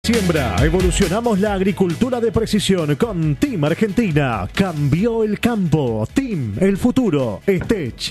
Siembra, evolucionamos la agricultura de precisión con Team Argentina. Cambió el campo. Team, el futuro. Stech.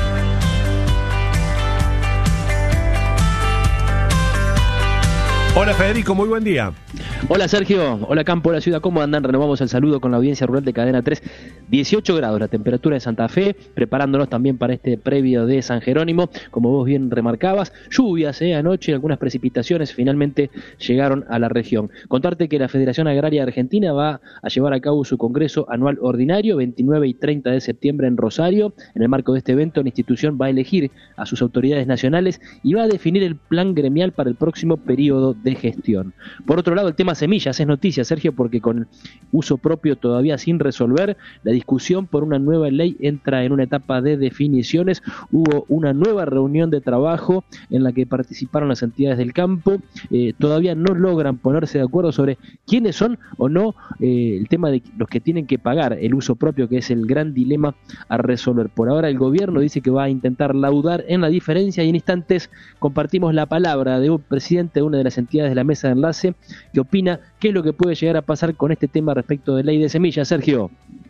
Hola Federico, muy buen día. Hola Sergio, hola Campo, hola Ciudad, ¿cómo andan? Renovamos el saludo con la audiencia rural de Cadena 3. 18 grados la temperatura de Santa Fe, preparándonos también para este previo de San Jerónimo, como vos bien remarcabas, lluvias anoche, algunas precipitaciones finalmente llegaron a la región. Contarte que la Federación Agraria Argentina va a llevar a cabo su congreso anual ordinario 29 y 30 de septiembre en Rosario. En el marco de este evento, la institución va a elegir a sus autoridades nacionales y va a definir el plan gremial para el próximo periodo de gestión. Por otro lado, el tema semillas es noticia, Sergio, porque con uso propio todavía sin resolver, la discusión por una nueva ley entra en una etapa de definiciones. Hubo una nueva reunión de trabajo en la que participaron las entidades del campo. Todavía no logran ponerse de acuerdo sobre quiénes son o no el tema de los que tienen que pagar el uso propio, que es el gran dilema a resolver. Por ahora el gobierno dice que va a intentar laudar en la diferencia, y en instantes compartimos la palabra de un presidente de una de las entidades de la mesa de enlace que opina qué es lo que puede llegar a pasar con este tema respecto de ley de semillas. Sergio.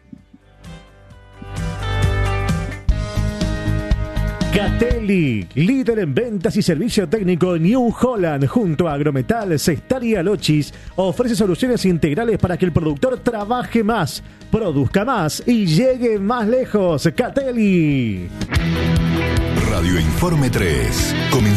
Catelli, líder en ventas y servicio técnico New Holland, junto a Agrometal, Sestar y Alochis, ofrece soluciones integrales para que el productor trabaje más, produzca más y llegue más lejos. Catelli. Radio Informe 3.